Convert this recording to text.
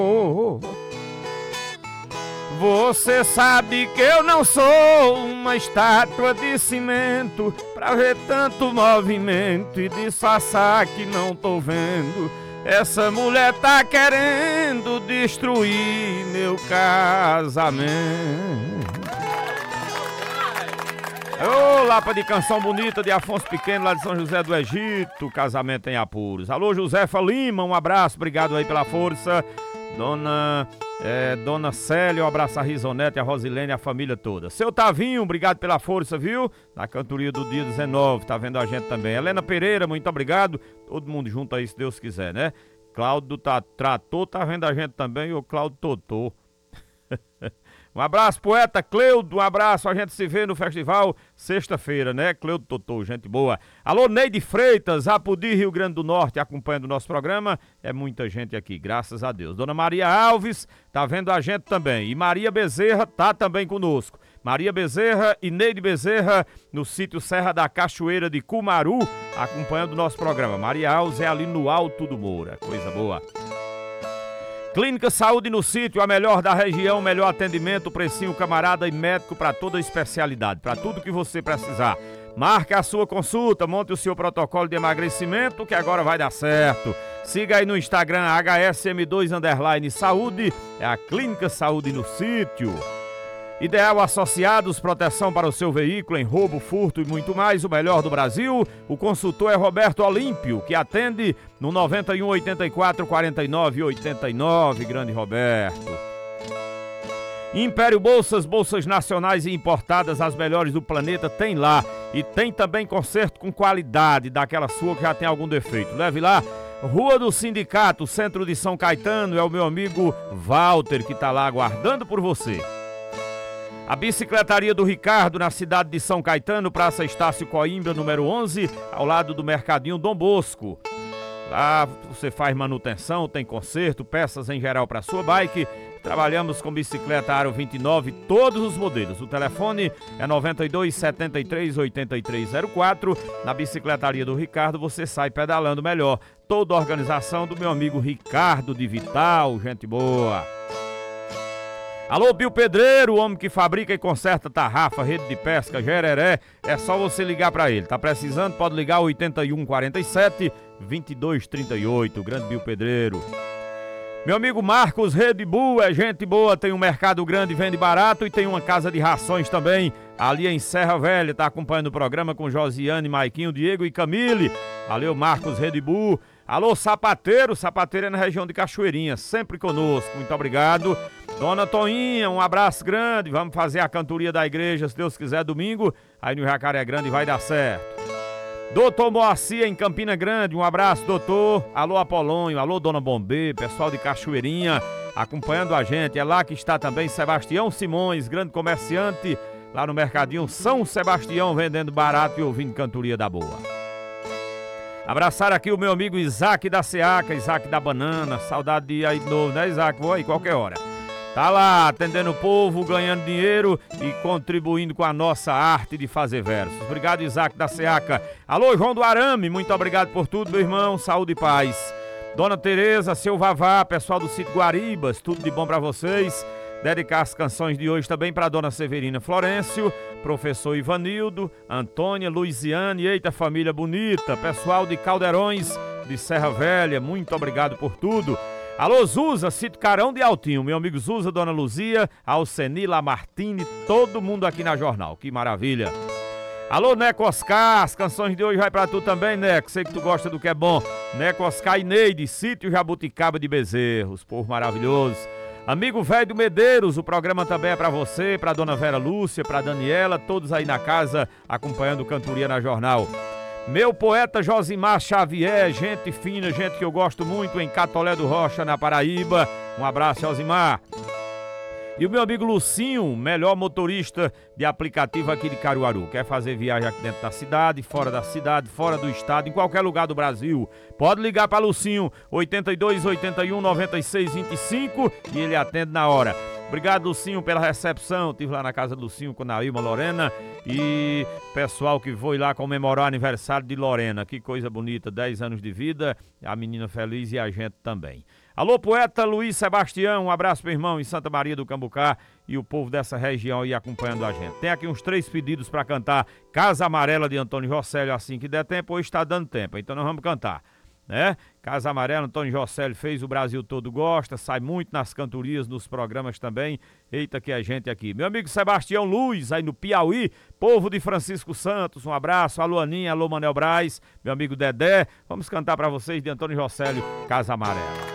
Você sabe que eu não sou uma estátua de cimento pra ver tanto movimento e disfarçar que não tô vendo. Essa mulher tá querendo destruir meu casamento. Ô, Lapa de canção bonita de Afonso Pequeno, lá de São José do Egito, casamento em apuros. Alô, Josefa Lima, um abraço, obrigado aí pela força. Dona Célia, um abraço a Risonete, a Rosilene e a família toda. Seu Tavinho, obrigado pela força, viu? Na cantoria do dia 19, tá vendo a gente também. Helena Pereira, muito obrigado. Todo mundo junto aí, se Deus quiser, né? Cláudio Trator, tá vendo a gente também, e o Cláudio Totô. Um abraço, poeta Cleudo, um abraço, a gente se vê no festival sexta-feira, né? Cleudo Totô, gente boa. Alô, Neide Freitas, Apodi, Rio Grande do Norte, acompanhando o nosso programa. É muita gente aqui, graças a Deus. Dona Maria Alves, tá vendo a gente também. E Maria Bezerra tá também conosco. Maria Bezerra e Neide Bezerra, no sítio Serra da Cachoeira de Cumaru, acompanhando o nosso programa. Maria Alves é ali no Alto do Moura, coisa boa. Clínica Saúde no Sítio, a melhor da região, melhor atendimento, precinho camarada e médico para toda especialidade, para tudo que você precisar. Marque a sua consulta, monte o seu protocolo de emagrecimento que agora vai dar certo. Siga aí no Instagram HSM2_Saúde, é a Clínica Saúde no Sítio. Ideal Associados, proteção para o seu veículo em roubo, furto e muito mais, o melhor do Brasil. O consultor é Roberto Olímpio, que atende no 91 84 49 89, grande Roberto. Império Bolsas, bolsas nacionais e importadas, as melhores do planeta, tem lá. E tem também conserto com qualidade, daquela sua que já tem algum defeito. Leve lá. Rua do Sindicato, centro de São Caetano, é o meu amigo Walter que está lá aguardando por você. A Bicicletaria do Ricardo, na cidade de São Caetano, Praça Estácio Coimbra, número 11, ao lado do Mercadinho Dom Bosco. Lá você faz manutenção, tem conserto, peças em geral para sua bike. Trabalhamos com bicicleta Aro 29, todos os modelos. O telefone é 92 73 83 04. Na Bicicletaria do Ricardo você sai pedalando melhor. Toda a organização do meu amigo Ricardo de Vital, gente boa. Alô, Bio Pedreiro, o homem que fabrica e conserta tarrafa, rede de pesca, gereré, é só você ligar pra ele. Tá precisando? Pode ligar 81 47 22 38, grande Bio Pedreiro. Meu amigo Marcos Red Bull é gente boa, tem um mercado grande, vende barato e tem uma casa de rações também, ali em Serra Velha, tá acompanhando o programa com Josiane, Maiquinho, Diego e Camille. Valeu, Marcos Red Bull. Alô, Sapateiro, Sapateiro é na região de Cachoeirinha, sempre conosco, muito obrigado. Dona Toinha, um abraço grande, vamos fazer a cantoria da igreja, se Deus quiser, domingo, aí no Jacaré Grande vai dar certo. Doutor Moacir em Campina Grande, um abraço, doutor. Alô, Apolônio, alô, Dona Bombê, pessoal de Cachoeirinha, acompanhando a gente. É lá que está também Sebastião Simões, grande comerciante, lá no Mercadinho São Sebastião, vendendo barato e ouvindo cantoria da boa. Abraçar aqui o meu amigo Isaac da Seaca, Isaac da Banana, saudade de ir aí de novo, né, Isaac? Vou aí qualquer hora. Tá lá, atendendo o povo, ganhando dinheiro e contribuindo com a nossa arte de fazer versos. Obrigado, Isaac da Seaca. Alô, João do Arame, muito obrigado por tudo, meu irmão. Saúde e paz. Dona Tereza, seu Vavá, pessoal do Sítio Guaribas, tudo de bom pra vocês. Dedicar as canções de hoje também pra Dona Severina Florencio, professor Ivanildo, Antônia, Luiziane, eita família bonita, pessoal de Caldeirões, de Serra Velha, muito obrigado por tudo. Alô, Zuza, Sítio Carão de Altinho, meu amigo Zuza, Dona Luzia, Alceni, Lamartine, todo mundo aqui na Jornal, que maravilha. Alô, Neco Oscar, as canções de hoje vai pra tu também, Neco, sei que tu gosta do que é bom. Neco Oscar e Neide, Sítio Jabuticaba de Bezerros, povo maravilhoso. Amigo velho do Medeiros, o programa também é pra você, pra Dona Vera Lúcia, pra Daniela, todos aí na casa acompanhando Cantoria na Jornal. Meu poeta Josimar Xavier, gente fina, gente que eu gosto muito, em Catolé do Rocha, na Paraíba. Um abraço, Josimar. E o meu amigo Lucinho, melhor motorista de aplicativo aqui de Caruaru. Quer fazer viagem aqui dentro da cidade, fora do estado, em qualquer lugar do Brasil. Pode ligar para Lucinho, 82 81 96 25 e ele atende na hora. Obrigado, Lucinho, pela recepção. Estive lá na casa do Lucinho com Nailma, Lorena e pessoal que foi lá comemorar o aniversário de Lorena. Que coisa bonita, 10 anos de vida, a menina feliz e a gente também. Alô, poeta Luiz Sebastião, um abraço, meu irmão, em Santa Maria do Cambucá e o povo dessa região aí acompanhando a gente. Tem aqui uns 3 pedidos para cantar Casa Amarela de Antônio Josélio, assim que der tempo, hoje está dando tempo, então nós vamos cantar, né? Casa Amarela, Antônio Josélio fez, o Brasil todo gosta, sai muito nas cantorias, nos programas também. Eita que é gente aqui. Meu amigo Sebastião Luz, aí no Piauí, povo de Francisco Santos, um abraço. Alô Aninha, alô Manel Braz, meu amigo Dedé. Vamos cantar para vocês de Antônio Josélio, Casa Amarela.